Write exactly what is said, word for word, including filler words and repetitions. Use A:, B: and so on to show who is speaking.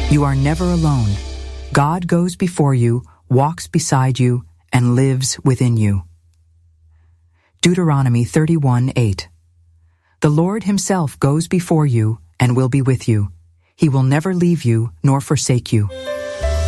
A: You are never alone. God goes before you, walks beside you, and lives within you. Deuteronomy thirty-one eight. The Lord himself goes before you and will be with you. He will never leave you nor forsake you.